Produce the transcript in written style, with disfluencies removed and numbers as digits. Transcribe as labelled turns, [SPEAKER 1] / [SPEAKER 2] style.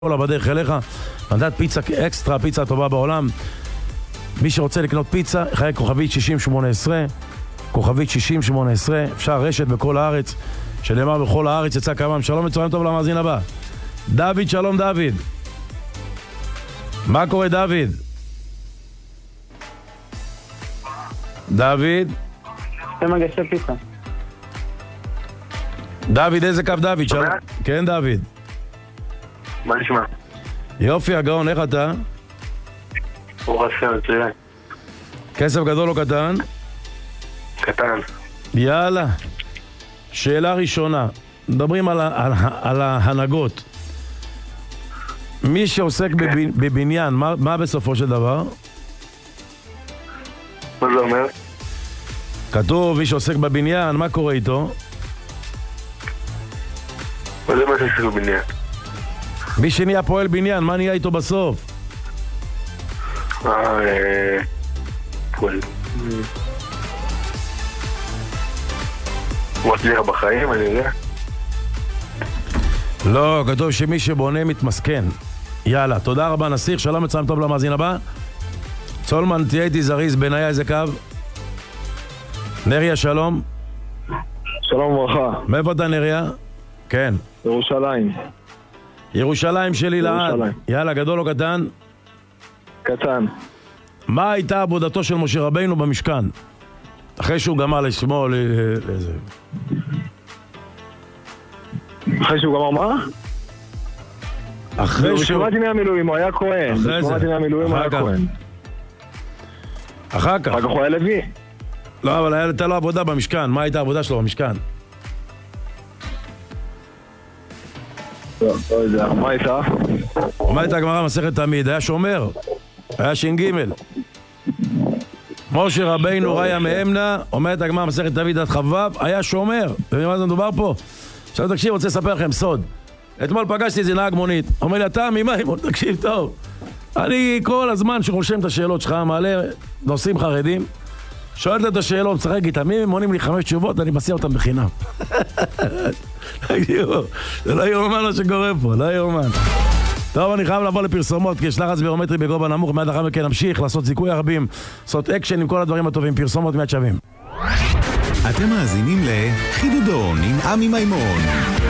[SPEAKER 1] בדרך אליך, מדד פיצה אקסטרה, פיצה הטובה בעולם. מי שרוצה לקנות פיצה, חייג כוכבית 6018, כוכבית 6018, אפשר רשת בכל הארץ, שנאמר בכל הארץ יצא כמם. שלום וצהריים טוב למאזין הבא. דוד, שלום דוד. מה קורה דוד? דוד?
[SPEAKER 2] זה מגשי פיצה.
[SPEAKER 1] דוד, איזה קו דוד? שלום. כן דוד.
[SPEAKER 3] מה נשמע?
[SPEAKER 1] יופי הגאון, איך אתה?
[SPEAKER 3] הוא רסה מצוין.
[SPEAKER 1] כסף גדול או קטן?
[SPEAKER 3] קטן.
[SPEAKER 1] יאללה. שאלה ראשונה, מדברים על ההנהגות. מי שעוסק בבניין, מה בסופו של דבר?
[SPEAKER 3] מה זה אומר?
[SPEAKER 1] כתוב מי שעוסק בבניין, מה קורה איתו?
[SPEAKER 3] מה זה מה שעושה בבניין?
[SPEAKER 1] מי שנהיה פועל בניין, מה נהיה איתו בסוף?
[SPEAKER 3] פועל. הוא מצליח בחיים, אני יודע.
[SPEAKER 1] לא, כתוב שמי שבונה מתמסכן. יאללה, תודה רבה נסיך, שלום וצהריים טוב למאזין הבא. צולמן, תהיה איתי זריז, בניה איזה קו? נריה, שלום.
[SPEAKER 4] שלום וברכה.
[SPEAKER 1] מאיפה אתה נריה? כן.
[SPEAKER 4] ירושלים.
[SPEAKER 1] ירושלים שלי לעד. יאללה, גדול או קטן?
[SPEAKER 4] קטן.
[SPEAKER 1] מה הייתה עבודתו של משה רבינו במשכן? אחרי שהוא גמר לשמאל איזה...
[SPEAKER 4] אחרי שהוא גמר מה?
[SPEAKER 1] אחרי שהוא...
[SPEAKER 4] בשמעתי מהמילואים, הוא היה כהן. בשמעתי מהמילואים, הוא היה כהן.
[SPEAKER 1] אחר כך.
[SPEAKER 4] אחר כך הוא היה לוי.
[SPEAKER 1] לא, אבל הייתה לו עבודה במשכן. מה הייתה העבודה שלו במשכן?
[SPEAKER 4] לא יודע. מה הייתה?
[SPEAKER 1] מה הייתה הגמרא מסכת תמיד? היה שומר. היה ש"ג. משה רבינו ראיה מאמנה, אומרת הגמרא מסכת תמיד עד כ"ו, היה שומר. ומה זה מדובר פה? עכשיו תקשיב, רוצה לספר לכם סוד. אתמול פגשתי איזה נהג מונית. אומר לי, אתה ממימון, תקשיב טוב. אני כל הזמן שרושם את השאלות שלך, מעלה נושאים חרדים, שואלת את השאלות, משחק איתם, מי מונים לי 5 תשובות, אני מסיע אותם בחינם. תקשיבו, זה לא יאומן מה שקורה פה, לא יאומן. טוב, אני חייב לעבור לפרסומות, כי יש לחץ ביומטרי בגובה נמוך, מיד אחר מכן נמשיך לעשות זיכוי הרבים, לעשות אקשן עם כל הדברים הטובים, פרסומות מיד שווים.
[SPEAKER 5] אתם מאזינים לחידודון עם עמי מימון.